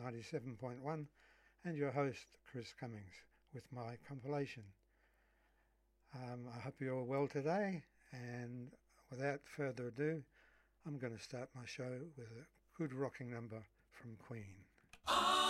97.1 and your host Chris Cummings with my compilation. I hope you're well today, and without further ado, I'm going to start my show with a good rocking number from Queen.